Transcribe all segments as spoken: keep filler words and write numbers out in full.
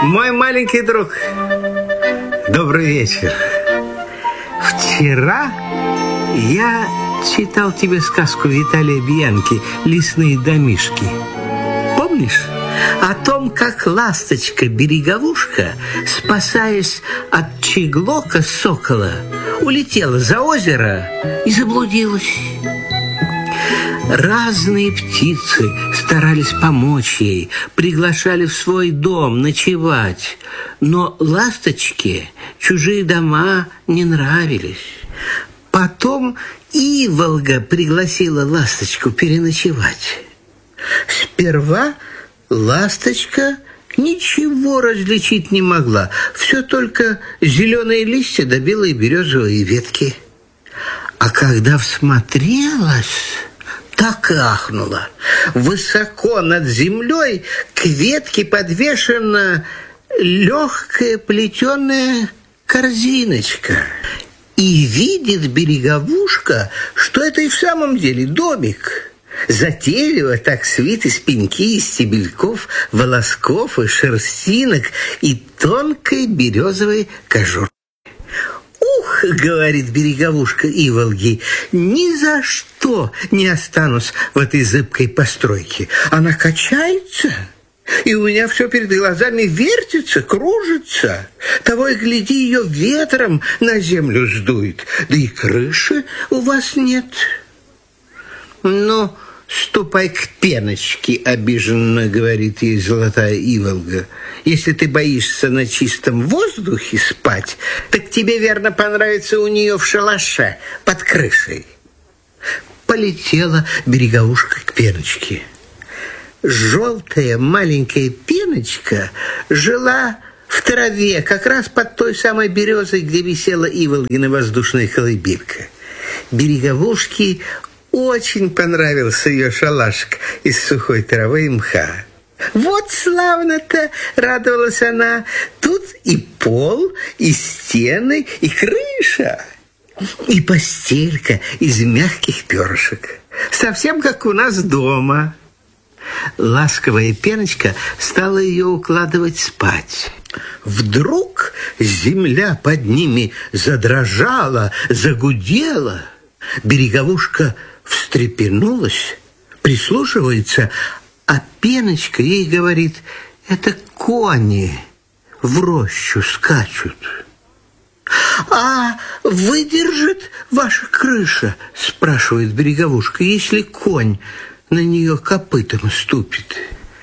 Мой маленький друг, добрый вечер. Вчера я читал тебе сказку Виталия Бьянки «Лесные домишки». Помнишь? О том, как ласточка-береговушка, спасаясь от чеглока сокола, улетела за озеро и заблудилась. Разные птицы старались помочь ей, приглашали в свой дом ночевать, но ласточке чужие дома не нравились. Потом Иволга пригласила ласточку переночевать. Сперва ласточка ничего различить не могла, все только зеленые листья да белые березовые ветки. А когда всмотрелась, так и ахнула. Высоко над землей к ветке подвешена легкая плетеная корзиночка. И видит береговушка, что это и в самом деле домик. Затейливо так свит из пеньки, из стебельков, волосков и шерстинок и тонкой березовой кожуры. «Ух, — говорит береговушка Иволги, — ни за что не останусь в этой зыбкой постройке. Она качается, и у меня все перед глазами вертится, кружится. Того и гляди, ее ветром на землю сдует, да и крыши у вас нет». «Ну, ступай к пеночке, — обиженно говорит ей золотая Иволга. — Если ты боишься на чистом воздухе спать, так тебе, верно, понравится у нее в шалаше под крышей». Полетела береговушка к пеночке. Желтая маленькая пеночка жила в траве, как раз под той самой березой, где висела Иволгина воздушная колыбелька. Береговушке очень понравился ее шалашик из сухой травы и мха. «Вот славно-то!» — радовалась она. «Тут и пол, и стены, и крыша, и постелька из мягких перышек. Совсем как у нас дома». Ласковая пеночка стала ее укладывать спать. Вдруг земля под ними задрожала, загудела. Береговушка встрепенулась, прислушивается, а пеночка ей говорит: это кони в рощу скачут. «А выдержит ваша крыша, — спрашивает береговушка, — если конь на нее копытом ступит?»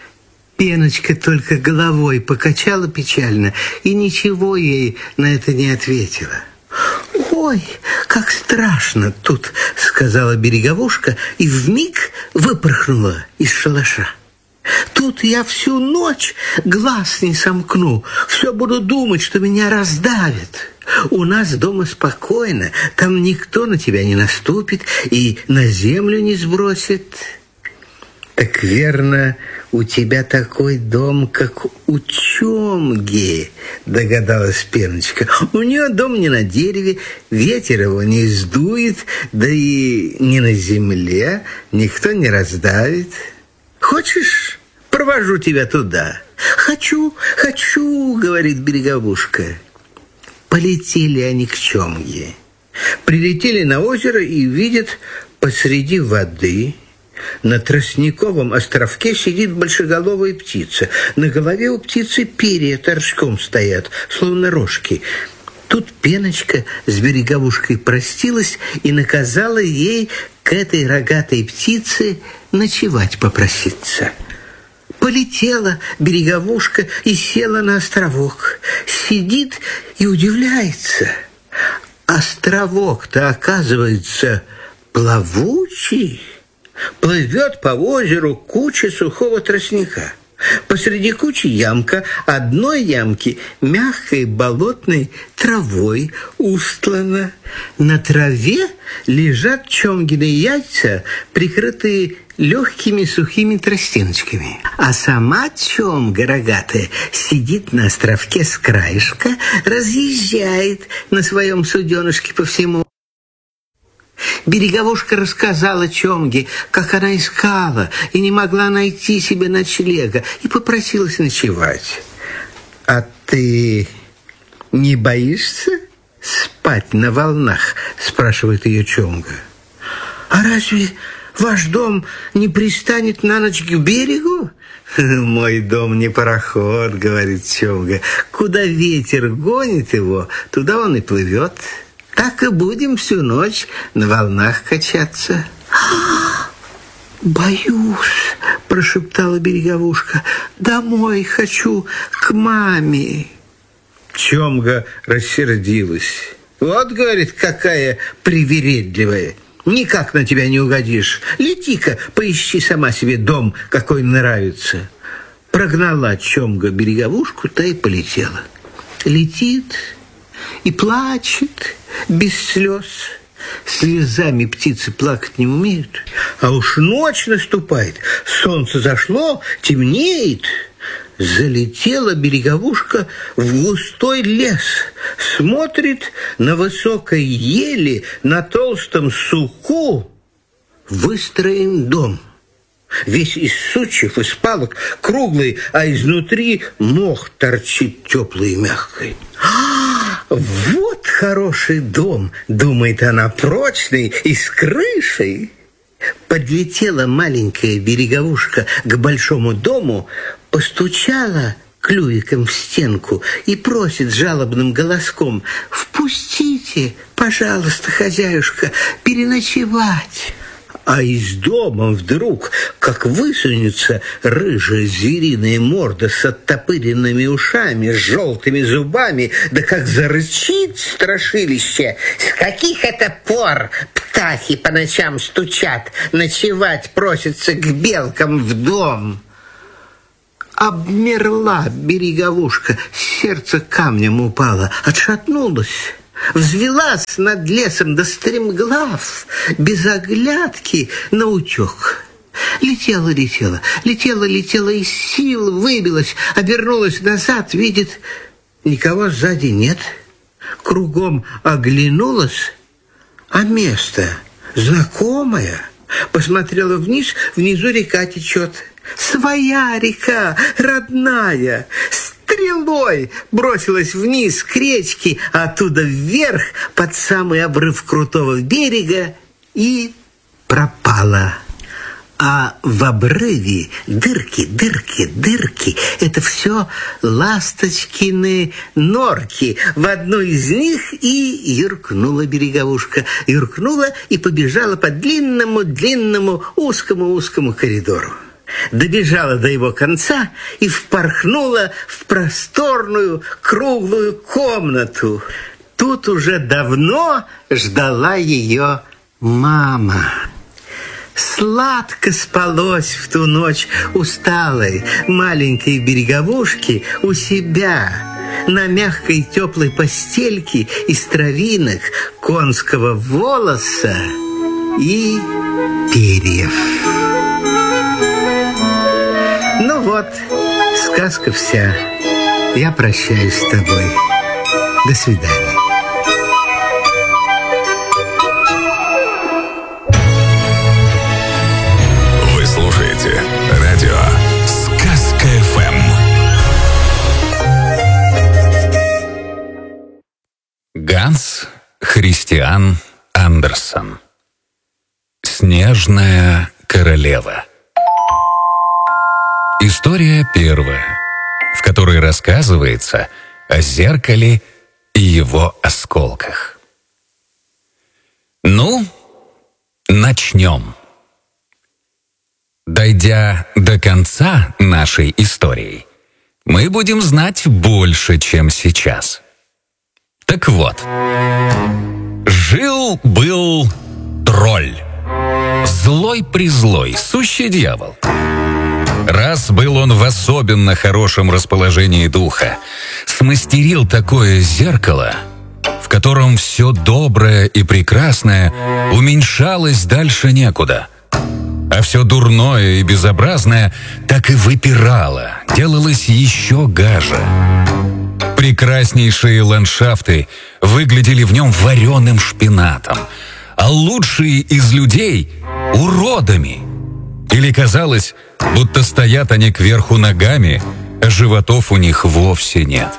Пеночка только головой покачала печально и ничего ей на это не ответила. «Ой, как страшно тут! — сказала береговушка и вмиг выпорхнула из шалаша. Тут я всю ночь глаз не сомкну, все буду думать, что меня раздавит. У нас дома спокойно, там никто на тебя не наступит и на землю не сбросит». «Так верно, у тебя такой дом, как у Чомги, — догадалась пеночка. У нее дом не на дереве, ветер его не сдует, да и не на земле, никто не раздавит. Хочешь, провожу тебя туда?» «Хочу, хочу, — говорит береговушка». Полетели они к Чомге. Прилетели на озеро и видят, посреди воды на тростниковом островке сидит большеголовая птица. На голове у птицы перья торчком стоят, словно рожки. Тут пеночка с береговушкой простилась и наказала ей к этой рогатой птице ночевать попроситься. Полетела береговушка и села на островок. Сидит и удивляется. Островок-то, оказывается, плавучий. Плывет по озеру куча сухого тростника. Посреди кучи ямка, одной ямки мягкой болотной травой устлана. На траве лежат Чомгины яйца, прикрытые легкими сухими тростиночками. А сама Чомга рогатая сидит на островке с краешка, разъезжает на своем суденышке по всему. Береговушка рассказала Чомге, как она искала и не могла найти себе ночлега, и попросилась ночевать. А ты не боишься спать на волнах? Спрашивает ее Чомга. А разве ваш дом не пристанет на ночь к берегу? Мой дом не пароход, говорит Чомга. Куда ветер гонит его, туда он и плывет. Так и будем всю ночь на волнах качаться. «Боюсь», – прошептала Береговушка. «Домой хочу, к маме». Чомга рассердилась. «Вот, — говорит, — какая привередливая. Никак на тебя не угодишь. Лети-ка, поищи сама себе дом, какой нравится». Прогнала Чомга Береговушку, та и полетела. Летит и плачет без слез. Слезами птицы плакать не умеют. А уж ночь наступает, солнце зашло, темнеет. Залетела Береговушка в густой лес. Смотрит, на высокой ели, на толстом суку выстроен дом. Весь из сучьев, из палок, круглый, а изнутри мох торчит теплый и мягкий. «Вот хороший дом!» — думает она, прочный и с крышей. Подлетела маленькая Береговушка к большому дому, постучала клювиком в стенку и просит жалобным голоском: «Впустите, пожалуйста, хозяюшка, переночевать». А из дома вдруг, как высунется рыжая звериная морда с оттопыренными ушами, с желтыми зубами, да как зарычит страшилище: «С каких это пор птахи по ночам стучат, ночевать просятся к белкам в дом?» Обмерла Береговушка, сердце камнем упало, отшатнулась. Взвелась над лесом до стремглав, без оглядки наутек. Летела, летела, летела, летела, из сил выбилась, обернулась назад, видит, никого сзади нет. Кругом оглянулась, а место знакомое. Посмотрела вниз, внизу река течет. Своя река, родная. Стрелой бросилась вниз к речке, а оттуда вверх под самый обрыв крутого берега и пропала. А в обрыве дырки, дырки, дырки – это все ласточкины норки. В одну из них и юркнула Береговушка. Юркнула и побежала по длинному-длинному узкому-узкому коридору. Добежала до его конца и впорхнула в просторную круглую комнату. Тут уже давно ждала ее мама. Сладко спалось в ту ночь усталой маленькой Береговушке у себя на мягкой теплой постельке из травинок, конского волоса и перьев. Ну вот, сказка вся. Я прощаюсь с тобой. До свидания. Вы слушаете радио «Сказка эф эм». Ганс Христиан Андерсен. «Снежная королева». История первая, в которой рассказывается о зеркале и его осколках. Ну, начнем. Дойдя до конца нашей истории, мы будем знать больше, чем сейчас. Так вот, жил-был тролль. Злой-призлой, сущий дьявол. Раз был он в особенно хорошем расположении духа, смастерил такое зеркало, в котором все доброе и прекрасное уменьшалось дальше некуда, а все дурное и безобразное так и выпирало, делалось еще гаже. Прекраснейшие ландшафты выглядели в нем вареным шпинатом, а лучшие из людей — уродами. Или казалось, будто стоят они кверху ногами, а животов у них вовсе нет.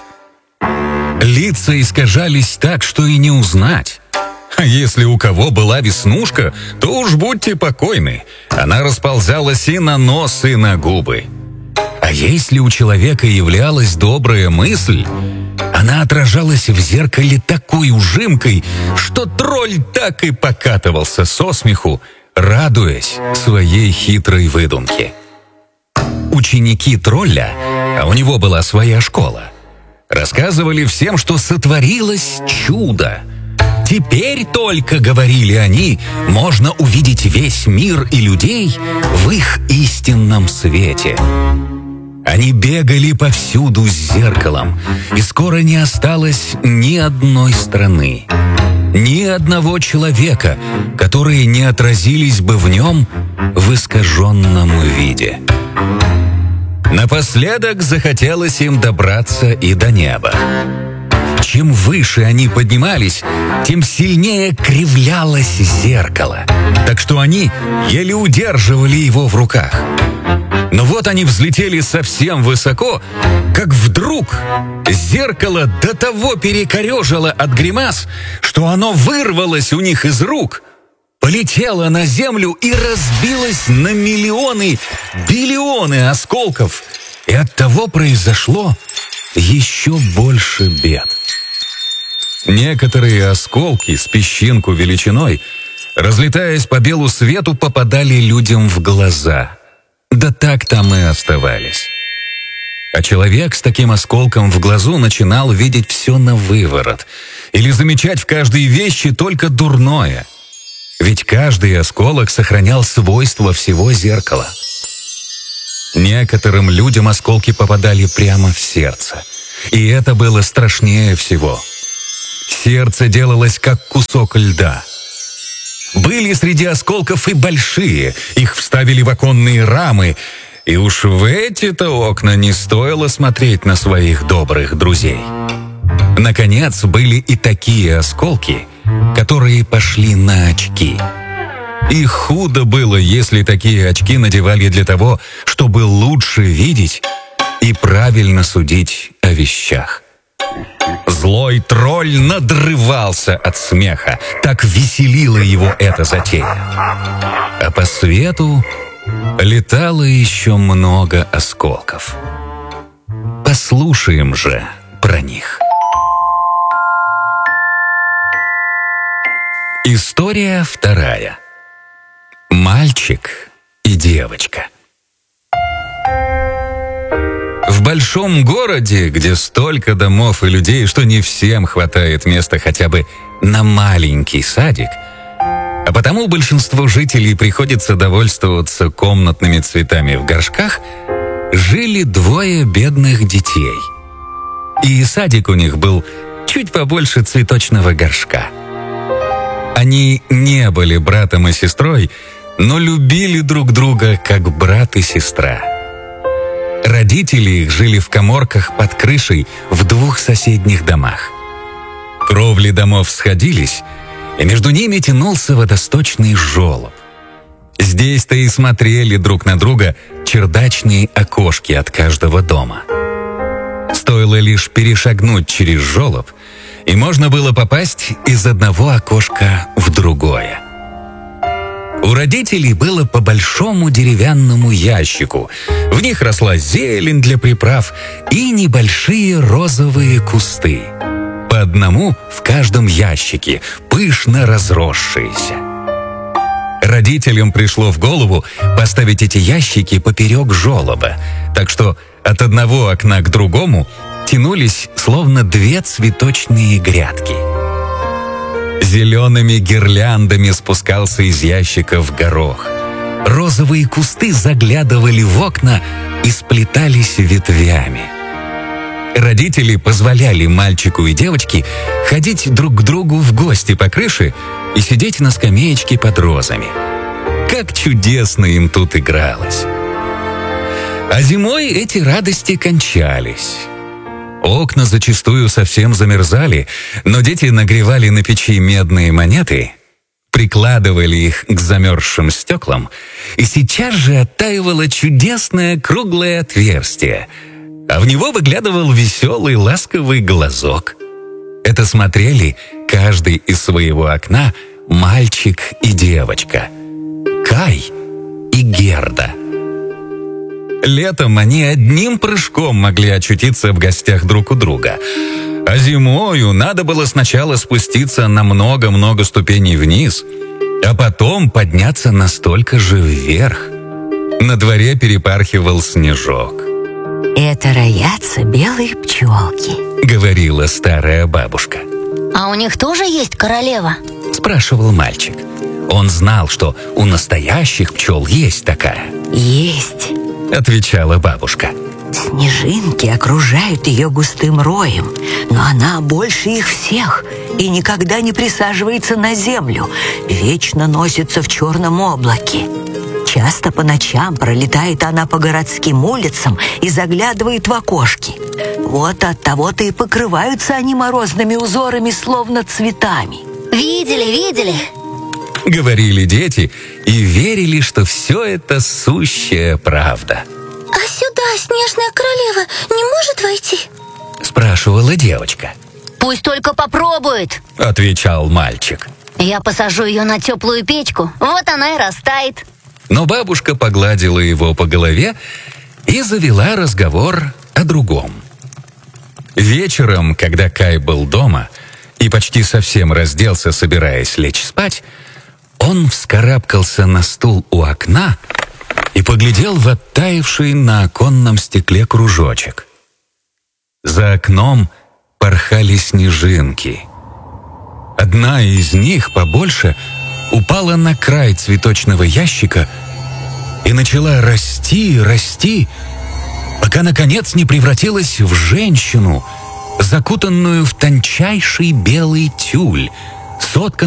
Лица искажались так, что и не узнать. А если у кого была веснушка, то уж будьте покойны, она расползалась и на нос, и на губы. А если у человека являлась добрая мысль, она отражалась в зеркале такой ужимкой, что тролль так и покатывался со смеху, радуясь своей хитрой выдумке. Ученики тролля, а у него была своя школа, рассказывали всем, что сотворилось чудо. Теперь только, говорили они, можно увидеть весь мир и людей в их истинном свете. Они бегали повсюду с зеркалом, и скоро не осталось ни одной страны, ни одного человека, которые не отразились бы в нем в искаженном виде. Напоследок захотелось им добраться и до неба. Чем выше они поднимались, тем сильнее кривлялось зеркало, так что они еле удерживали его в руках. Но вот они взлетели совсем высоко, как вдруг зеркало до того перекорежило от гримас, что оно вырвалось у них из рук, полетело на землю и разбилось на миллионы, биллионы осколков, и оттого произошло еще больше бед. Некоторые осколки с песчинку величиной, разлетаясь по белу свету, попадали людям в глаза. Да так там и оставались. А человек с таким осколком в глазу начинал видеть все на выворот или замечать в каждой вещи только дурное. Ведь каждый осколок сохранял свойства всего зеркала. Некоторым людям осколки попадали прямо в сердце, и это было страшнее всего. Сердце делалось как кусок льда. Были среди осколков и большие, их вставили в оконные рамы, и уж в эти-то окна не стоило смотреть на своих добрых друзей. Наконец, были и такие осколки, которые пошли на очки. И худо было, если такие очки надевали для того, чтобы лучше видеть и правильно судить о вещах. Злой тролль надрывался от смеха, так веселила его эта затея. А по свету летало еще много осколков. Послушаем же про них. История вторая. Мальчик и девочка. В большом городе, где столько домов и людей, что не всем хватает места хотя бы на маленький садик, а потому большинству жителей приходится довольствоваться комнатными цветами в горшках, жили двое бедных детей. И садик у них был чуть побольше цветочного горшка. Они не были братом и сестрой, но любили друг друга как брат и сестра. Родители их жили в каморках под крышей в двух соседних домах. Кровли домов сходились, и между ними тянулся водосточный желоб. Здесь-то и смотрели друг на друга чердачные окошки от каждого дома. Стоило лишь перешагнуть через желоб, и можно было попасть из одного окошка в другое. У родителей было по большому деревянному ящику. В них росла зелень для приправ и небольшие розовые кусты. По одному в каждом ящике, пышно разросшиеся. Родителям пришло в голову поставить эти ящики поперек желоба, так что от одного окна к другому тянулись словно две цветочные грядки. Зелеными гирляндами спускался из ящиков горох. Розовые кусты заглядывали в окна и сплетались ветвями. Родители позволяли мальчику и девочке ходить друг к другу в гости по крыше и сидеть на скамеечке под розами. Как чудесно им тут игралось! А зимой эти радости кончались. Окна зачастую совсем замерзали, но дети нагревали на печи медные монеты, прикладывали их к замерзшим стеклам, и сейчас же оттаивало чудесное круглое отверстие, а в него выглядывал веселый ласковый глазок. Это смотрели каждый из своего окна мальчик и девочка, Кай и Герда. Летом они одним прыжком могли очутиться в гостях друг у друга, а зимою надо было сначала спуститься на много-много ступеней вниз, а потом подняться настолько же вверх. На дворе перепархивал снежок. «Это роятся белые пчелки», — говорила старая бабушка. А у них тоже есть королева? — спрашивал мальчик. Он знал, что у настоящих пчел есть такая. «Есть», — отвечала бабушка. «Снежинки окружают ее густым роем, но она больше их всех и никогда не присаживается на землю, вечно носится в черном облаке. Часто по ночам пролетает она по городским улицам и заглядывает в окошки. Вот от того-то и покрываются они морозными узорами, словно цветами». Видели, видели? — говорили дети и верили, что все это сущая правда. А сюда снежная королева не может войти? — спрашивала девочка. Пусть только попробует, — отвечал мальчик. Я посажу ее на теплую печку, вот она и растает. Но бабушка погладила его по голове и завела разговор о другом. Вечером, когда Кай был дома и почти совсем разделся, собираясь лечь спать, он вскарабкался на стул у окна и поглядел в оттаивший на оконном стекле кружочек. За окном порхали снежинки. Одна из них, побольше, упала на край цветочного ящика и начала расти, расти, пока, наконец, не превратилась в женщину, закутанную в тончайший белый тюль, сотканный